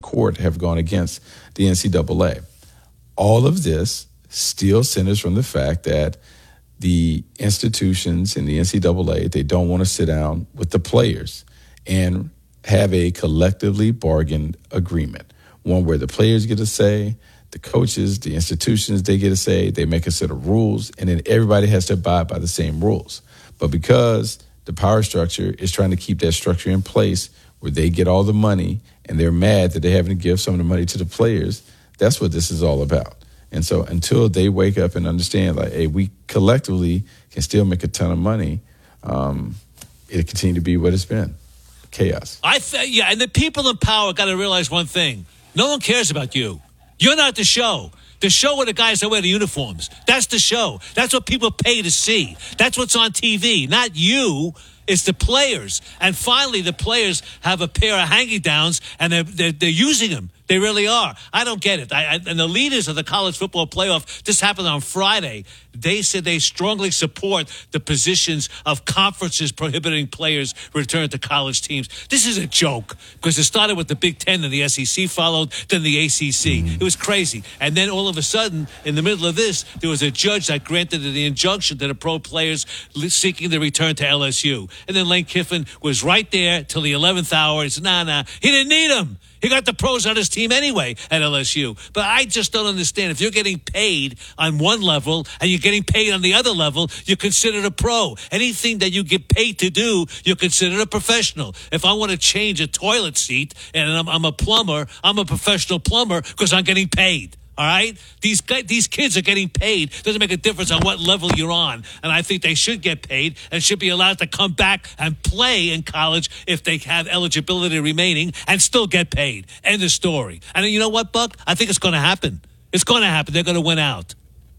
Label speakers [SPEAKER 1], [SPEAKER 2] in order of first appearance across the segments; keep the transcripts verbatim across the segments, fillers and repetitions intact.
[SPEAKER 1] court have gone against the N C double A. All of this still centers from the fact that the institutions in the N C double A, they don't want to sit down with the players and have a collectively bargained agreement, one where the players get a say, the coaches, the institutions, they get a say, they make a set of rules, and then everybody has to abide by the same rules. But because the power structure is trying to keep that structure in place where they get all the money and they're mad that they're having to give some of the money to the players, that's what this is all about. And so until they wake up and understand, like, hey, we collectively can still make a ton of money, um, it'll continue to be what it's been, chaos.
[SPEAKER 2] I th- Yeah, and the people in power got to realize one thing. No one cares about you. You're not the show. The show are the guys that wear the uniforms. That's the show. That's what people pay to see. That's what's on T V. Not you. It's the players. And finally, the players have a pair of hanging-downs, and they're, they're, they're using them. They really are. I don't get it. I, I, and the leaders of the college football playoff, this happened on Friday. They said they strongly support the positions of conferences prohibiting players return to college teams. This is a joke because it started with the Big Ten and the S E C followed, then the A C C. Mm-hmm. It was crazy. And then all of a sudden, in the middle of this, there was a judge that granted the injunction to the pro players seeking the return to L S U. And then Lane Kiffin was right there till the eleventh hour. He said, nah, nah, he didn't need him. He got the pros on his team anyway at L S U. But I just don't understand. If you're getting paid on one level and you're getting paid on the other level, you're considered a pro. Anything that you get paid to do, you're considered a professional. If I want to change a toilet seat and I'm, I'm a plumber, I'm a professional plumber because I'm getting paid. All right? These these kids are getting paid. Doesn't make a difference on what level you're on. And I think they should get paid and should be allowed to come back and play in college if they have eligibility remaining and still get paid. End of story. And you know what, Buck? I think it's going to happen. It's going to happen. They're going to win out.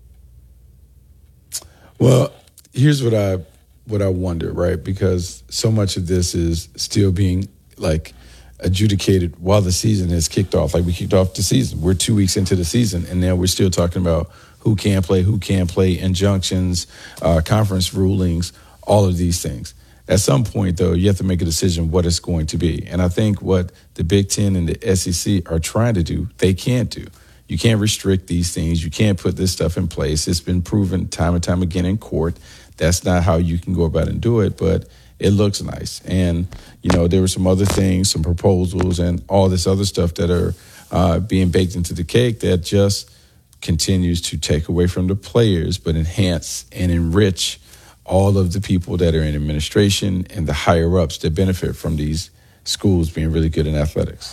[SPEAKER 1] Well, here's what I what I wonder, right? Because so much of this is still being, like, adjudicated while the season has kicked off. Like, we kicked off the season. We're two weeks into the season, and now we're still talking about who can play, who can't play, injunctions, uh, conference rulings, all of these things. At some point, though, you have to make a decision what it's going to be. And I think what the Big Ten and the S E C are trying to do, they can't do. You can't restrict these things. You can't put this stuff in place. It's been proven time and time again in court. That's not how you can go about and do it, but it looks nice. And, you know, there were some other things, some proposals and all this other stuff that are uh, being baked into the cake that just continues to take away from the players, but enhance and enrich all of the people that are in administration and the higher-ups that benefit from these schools being really good in athletics.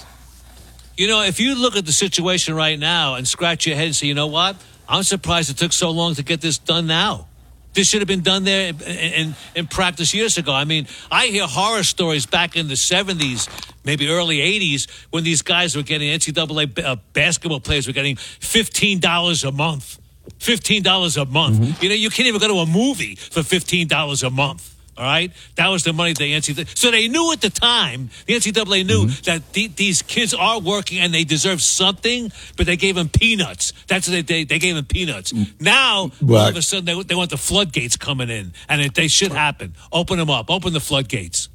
[SPEAKER 2] You know, if you look at the situation right now and scratch your head and say, you know what, I'm surprised it took so long to get this done now. This should have been done there in, in, in practice years ago. I mean, I hear horror stories back in the seventies, maybe early eighties, when these guys were getting, N C double A uh, basketball players were getting fifteen dollars a month. fifteen dollars a month. Mm-hmm. You know, you can't even go to a movie for fifteen dollars a month. All right? That was the money the N C double A. So they knew at the time, the N C double A knew mm-hmm. that the, these kids are working and they deserve something, but they gave them peanuts. That's what they did. They gave them peanuts. Mm-hmm. Now, well, all of a sudden, they, they want the floodgates coming in, and it, they should happen. Open them up. Open the floodgates.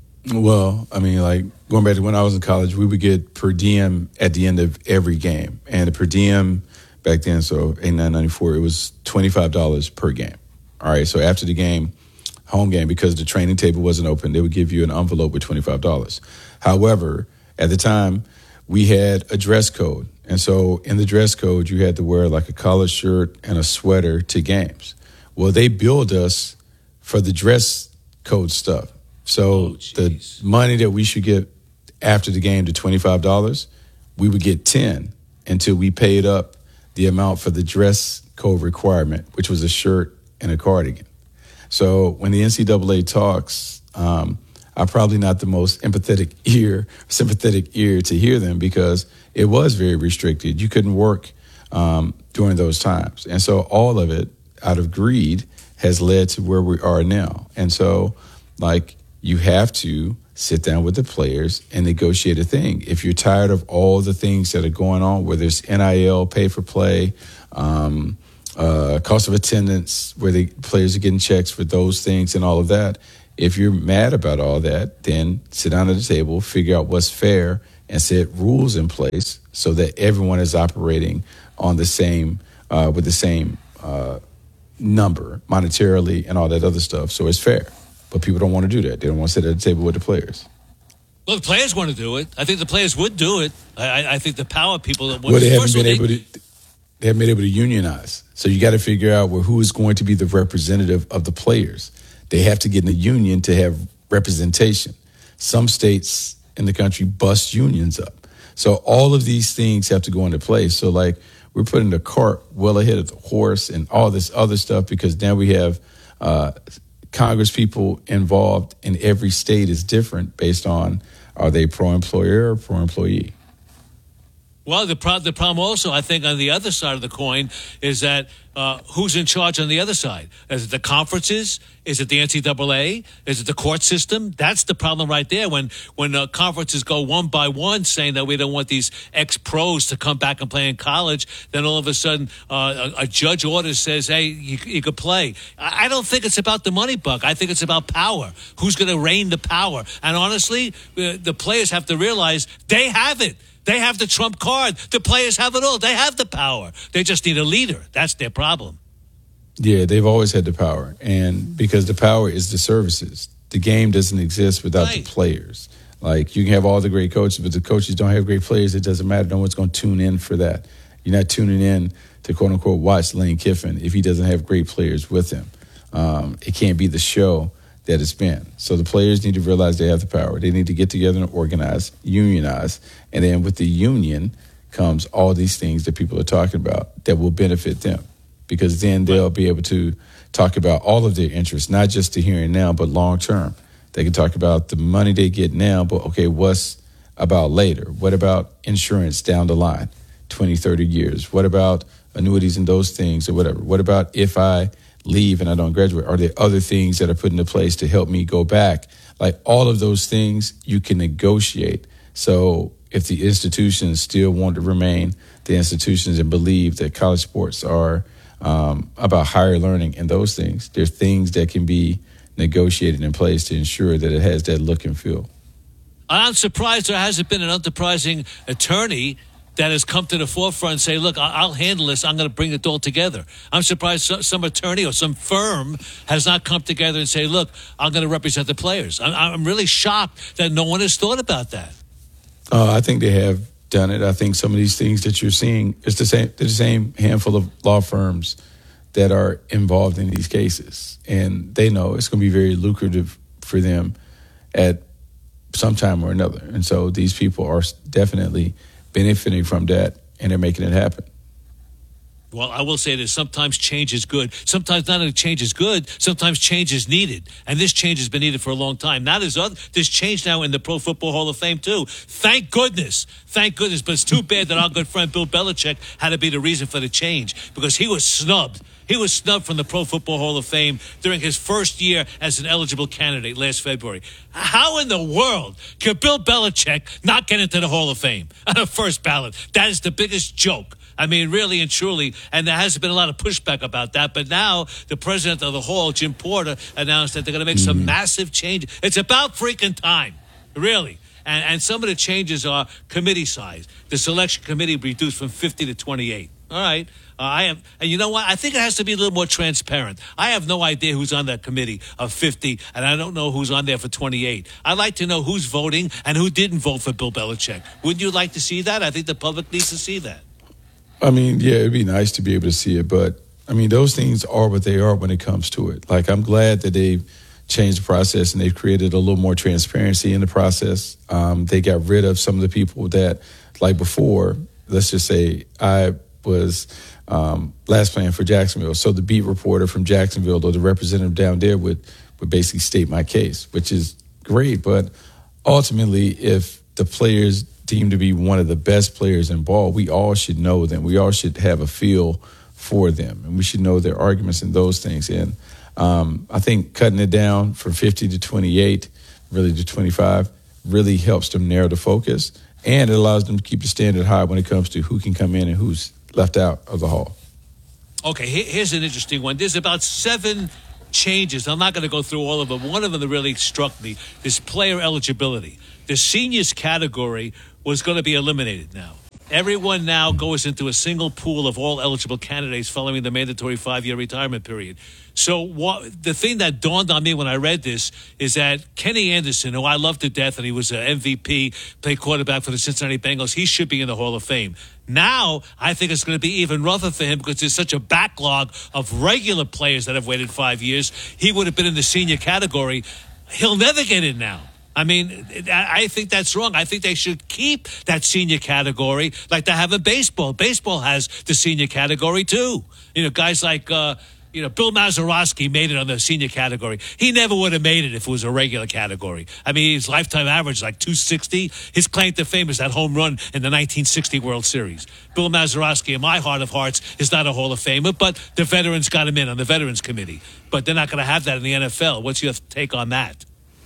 [SPEAKER 1] Well, I mean, like, going back to when I was in college, we would get per diem at the end of every game. And the per diem back then, so eighty-nine, ninety-four, it was twenty-five dollars per game. All right, so after the game, home game, because the training table wasn't open, they would give you an envelope with twenty-five dollars. However, at the time, we had a dress code. And so in the dress code, you had to wear like a collared shirt and a sweater to games. Well, they billed us for the dress code stuff. So oh, the money that we should get after the game, to twenty-five dollars, we would get ten until we paid up the amount for the dress code requirement, which was a shirt and a cardigan. So when the N C double A talks, um, I'm probably not the most empathetic ear, sympathetic ear to hear them, because it was very restricted. You couldn't work um, during those times. And so all of it, out of greed, has led to where we are now. And so, like, you have to sit down with the players and negotiate a thing. If you're tired of all the things that are going on, whether it's N I L, pay for play, um, uh, cost of attendance, where the players are getting checks for those things and all of that, if you're mad about all that, then sit down at the table, figure out what's fair, and set rules in place so that everyone is operating on the same, uh, with the same uh, number monetarily and all that other stuff. So it's fair. But people don't want to do that. They don't want to sit at the table with the players.
[SPEAKER 2] Well, the players want to do it. I think the players would do it. I, I think the power people that
[SPEAKER 1] well, they haven't been
[SPEAKER 2] they,
[SPEAKER 1] able to. They haven't been able to unionize. So you got to figure out well, who is going to be the representative of the players. They have to get in the union to have representation. Some states in the country bust unions up. So all of these things have to go into place. So like we're putting the cart well ahead of the horse and all this other stuff because now we have uh, Congress people involved in every state is different based on are they pro-employer or pro-employee.
[SPEAKER 2] Well, the, pro- the problem also, I think, on the other side of the coin is that uh, who's in charge on the other side? Is it the conferences? Is it the N C double A? Is it the court system? That's the problem right there. When when uh, conferences go one by one saying that we don't want these ex-pros to come back and play in college, then all of a sudden uh, a, a judge order says, hey, you, you could play. I, I don't think it's about the money, Buck. I think it's about power. Who's going to reign the power? And honestly, uh, the players have to realize they have it. They have the trump card. The players have it all. They have the power. They just need a leader. That's their problem.
[SPEAKER 1] Yeah, they've always had the power. And because the power is the services. The game doesn't exist without
[SPEAKER 2] right.
[SPEAKER 1] the players. Like, you can have all the great coaches, but the coaches don't have great players. It doesn't matter. No one's going to tune in for that. You're not tuning in to, quote-unquote, watch Lane Kiffin if he doesn't have great players with him. Um, it can't be the show that it's been. So the players need to realize they have the power. They need to get together and organize, unionize, and then with the union comes all these things that people are talking about that will benefit them because then they'll be able to talk about all of their interests, not just the here and now, but long term. They can talk about the money they get now, but okay, what's about later? What about insurance down the line, twenty, thirty years? What about annuities and those things or whatever? What about if I leave and I don't graduate? Are there other things that are put into place to help me go back? Like all of those things you can negotiate. So if the institutions still want to remain the institutions and believe that college sports are um, about higher learning and those things, there are things that can be negotiated in place to ensure that it has that look and feel.
[SPEAKER 2] I'm surprised there hasn't been an enterprising attorney that has come to the forefront and say, look, I'll handle this. I'm going to bring it all together. I'm surprised some attorney or some firm has not come together and say, look, I'm going to represent the players. I'm really shocked that no one has thought about that.
[SPEAKER 1] Uh, I think they have done it. I think some of these things that you're seeing, it's the same, the same handful of law firms that are involved in these cases. And they know it's going to be very lucrative for them at some time or another. And so these people are definitely benefiting from that, and they're making it happen.
[SPEAKER 2] Well, I will say this. Sometimes change is good. Sometimes not only change is good, sometimes change is needed. And this change has been needed for a long time. Now there's, other, there's change now in the Pro Football Hall of Fame, too. Thank goodness. Thank goodness. But it's too bad that our good friend Bill Belichick had to be the reason for the change because he was snubbed. He was snubbed from the Pro Football Hall of Fame during his first year as an eligible candidate last February. How in the world could Bill Belichick not get into the Hall of Fame on the first ballot? That is the biggest joke. I mean, really and truly, and there has been a lot of pushback about that. But now the president of the Hall, Jim Porter, announced that they're going to make mm-hmm. some massive changes. It's about freaking time, really. And, and some of the changes are committee size. The selection committee reduced from fifty to twenty-eight. All right. Uh, I am, and you know what? I think it has to be a little more transparent. I have no idea who's on that committee of fifty, and I don't know who's on there for twenty-eight. I'd like to know who's voting and who didn't vote for Bill Belichick. Wouldn't you like to see that? I think the public needs to see that.
[SPEAKER 1] I mean, yeah, it'd be nice to be able to see it, but I mean, those things are what they are when it comes to it. Like, I'm glad that they've changed the process and they've created a little more transparency in the process. Um, they got rid of some of the people that, like before, let's just say I was um, last playing for Jacksonville. So the beat reporter from Jacksonville or the representative down there would, would basically state my case, which is great. But ultimately, if the players deemed to be one of the best players in ball, we all should know them. We all should have a feel for them, and we should know their arguments and those things. And um, I think cutting it down from fifty to twenty-eight, really to twenty-five, really helps them narrow the focus, and it allows them to keep the standard high when it comes to who can come in and who's left out of the hall.
[SPEAKER 2] Okay, here's an interesting one. There's about seven changes. I'm not going to go through all of them. One of them that really struck me is player eligibility. the seniors category was going to be eliminated now. Everyone now goes into a single pool of all eligible candidates following the mandatory five-year retirement period. So what, the thing that dawned on me when I read this is that Kenny Anderson, who I love to death, and he was an M V P, played quarterback for the Cincinnati Bengals, he should be in the Hall of Fame. Now, I think it's going to be even rougher for him because there's such a backlog of regular players that have waited five years. He would have been in the senior category. He'll never get in now. I mean, I think that's wrong. I think they should keep that senior category like they have in baseball. Baseball has the senior category, too. You know, guys like, uh, you know, Bill Mazeroski made it on the senior category. He never would have made it if it was a regular category. I mean, his lifetime average is like two sixty. His claim to fame is that home run in the nineteen sixty World Series. Bill Mazeroski, in my heart of hearts, is not a Hall of Famer, but the veterans got him in on the Veterans Committee. But they're not going to have that in the N F L. What's your take on that?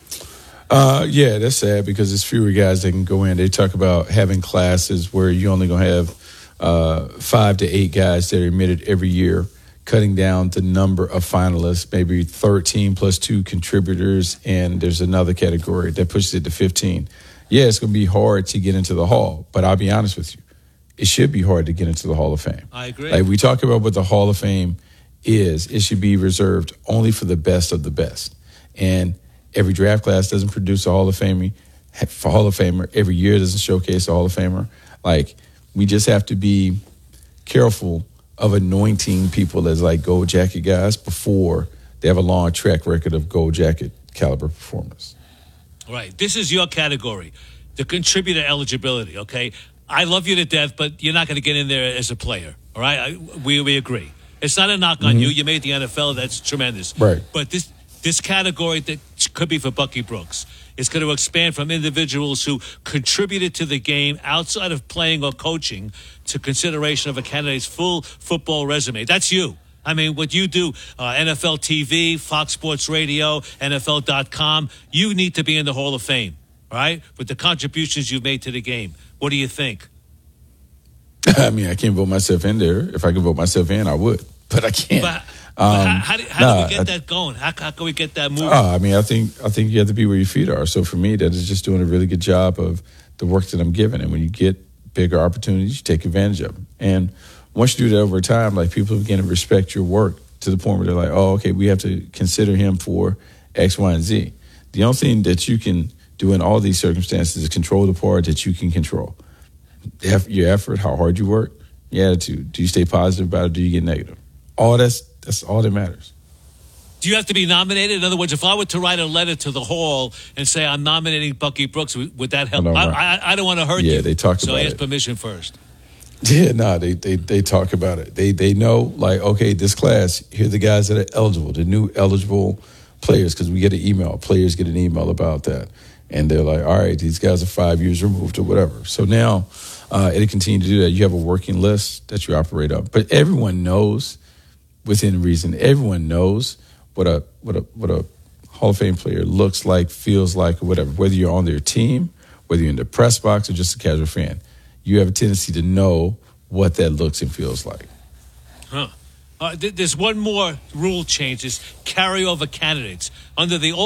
[SPEAKER 1] Uh, yeah, that's sad because there's fewer guys that can go in. They talk about having classes where you only going to have uh, five to eight guys that are admitted every year, cutting down the number of finalists, maybe thirteen plus two contributors, and there's another category that pushes it to fifteen. Yeah, it's going to be hard to get into the Hall, but I'll be honest with you. It should be hard to get into the Hall of Fame.
[SPEAKER 2] I agree.
[SPEAKER 1] Like we talk about what the Hall of Fame is, it should be reserved only for the best of the best. And every draft class doesn't produce a Hall of Famer. Hall of Famer every year doesn't showcase a Hall of Famer. Like we just have to be careful of anointing people as like gold jacket guys before they have a long track record of gold jacket caliber performance.
[SPEAKER 2] Right. This is your category, the contributor eligibility. Okay, I love you to death, but you're not going to get in there as a player. All right, I, we we agree. It's not a knock on mm-hmm. you. You made the N F L. That's tremendous.
[SPEAKER 1] Right.
[SPEAKER 2] But this. This category that could be for Bucky Brooks is going to expand from individuals who contributed to the game outside of playing or coaching to consideration of a candidate's full football resume. That's you. I mean, what you do, uh, N F L T V, Fox Sports Radio, N F L dot com, you need to be in the Hall of Fame, right? With the contributions you've made to the game. What do you think?
[SPEAKER 1] I mean, I can't vote myself in there. If I could vote myself in, I would. But I can't.
[SPEAKER 2] But, Um, how how, do, how nah, do we get that going? How, how can we get that moving?
[SPEAKER 1] Uh, I mean, I think I think you have to be where your feet are. So for me, that is just doing a really good job of the work that I'm given. And when you get bigger opportunities, you take advantage of them. And once you do that over time, like people begin to respect your work to the point where they're like, oh, okay, we have to consider him for X, Y, and Z. The only thing that you can do in all these circumstances is control the part that you can control. Your effort, how hard you work, your attitude. Do you stay positive about it? Do you get negative? All that's That's all that matters.
[SPEAKER 2] Do you have to be nominated? In other words, if I were to write a letter to the Hall and say I'm nominating Bucky Brooks, would that help? I don't, I, I, I don't want to hurt
[SPEAKER 1] yeah,
[SPEAKER 2] you.
[SPEAKER 1] Yeah, they talk
[SPEAKER 2] so
[SPEAKER 1] about it.
[SPEAKER 2] So ask permission first.
[SPEAKER 1] Yeah, no, nah, they, they they talk about it. They they know, like, okay, this class, here are the guys that are eligible, the new eligible players, because we get an email. Players get an email about that. And they're like, all right, these guys are five years removed or whatever. So now uh, it'll continue to do that. You have a working list that you operate on. But everyone knows, within reason, everyone knows what a what a what a Hall of Fame player looks like, feels like, or whatever. Whether you're on their team, whether you're in the press box, or just a casual fan, you have a tendency to know what that looks and feels like.
[SPEAKER 2] Huh. Uh, th- there's one more rule change: is carryover candidates under the old.